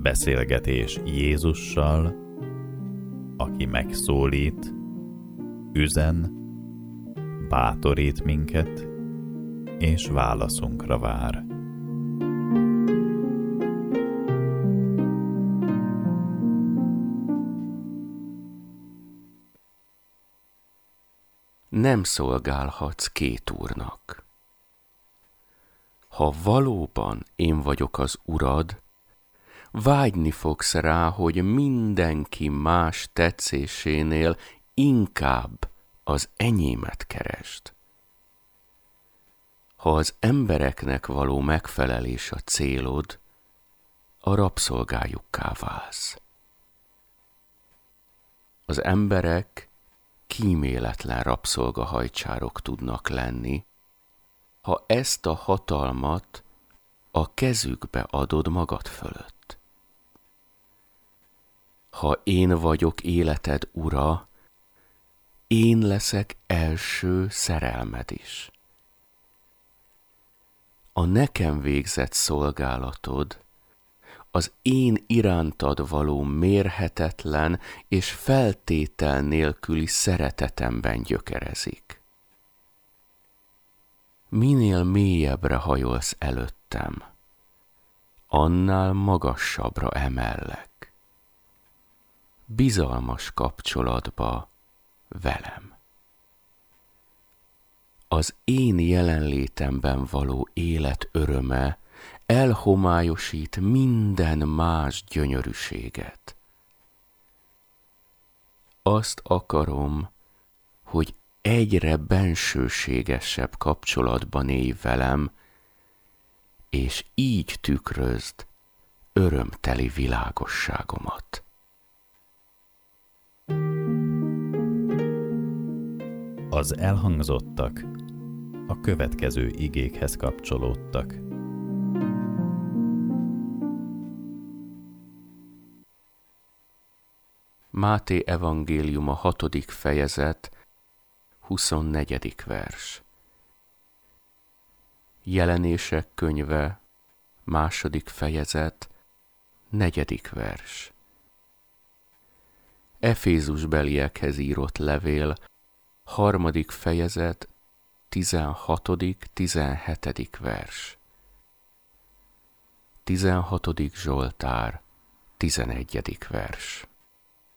Beszélgetés Jézussal, aki megszólít, üzen, bátorít minket, és válaszunkra vár. Nem szolgálhatsz két úrnak. Ha valóban én vagyok az urad, vágyni fogsz rá, hogy mindenki más tetszésénél inkább az enyémet keresd. Ha az embereknek való megfelelés a célod, a rabszolgájukká válsz. Az emberek kíméletlen rabszolgahajcsárok tudnak lenni, ha ezt a hatalmat a kezükbe adod magad fölött. Ha én vagyok életed ura, én leszek első szerelmed is. A nekem végzett szolgálatod az én irántad való mérhetetlen és feltétel nélküli szeretetemben gyökerezik. Minél mélyebbre hajolsz előttem, annál magasabbra emellek, bizalmas kapcsolatba velem. Az én jelenlétemben való élet öröme elhomályosít minden más gyönyörűséget. Azt akarom, hogy egyre bensőségesebb kapcsolatban élj velem, és így tükrözd örömteli világosságomat. Az elhangzottak a következő igékhez kapcsolódtak. Máté evangéliuma 6. fejezet, 24. vers. Jelenések könyve, 2. fejezet, 4. vers. Efézusbeliekhez írott levél, 3. fejezet, 16., 17. vers. 16. Zsoltár, 11. vers.